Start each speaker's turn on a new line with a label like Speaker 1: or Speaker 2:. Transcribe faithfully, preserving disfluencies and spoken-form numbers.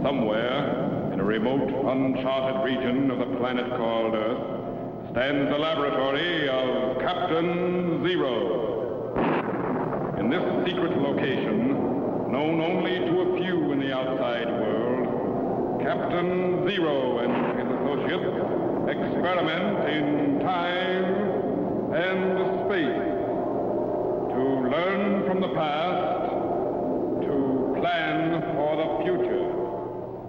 Speaker 1: Somewhere, in a remote, uncharted region of the planet called Earth, stands the laboratory of Captain Zero. In this secret location, known only to a few in the outside world, Captain Zero and his associates experiment in time and space to learn from the past